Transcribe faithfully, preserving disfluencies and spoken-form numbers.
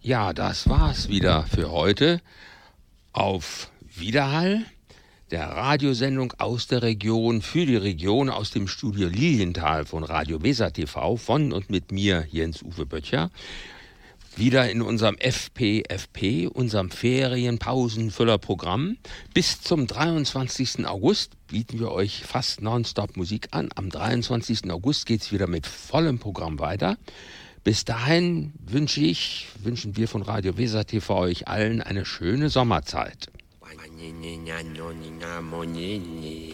Ja, das war's wieder für heute. Auf Wiederhall, der Radiosendung aus der Region, für die Region aus dem Studio Lilienthal von Radio Weser T V, von und mit mir, Jens-Uwe Böttcher. Wieder in unserem F P F P, unserem Ferienpausenfüllerprogramm. Bis zum dreiundzwanzigsten August bieten wir euch fast nonstop Musik an. Am dreiundzwanzigsten August geht's wieder mit vollem Programm weiter. Bis dahin wünsche ich, wünschen wir von Radio Weser T V euch allen eine schöne Sommerzeit.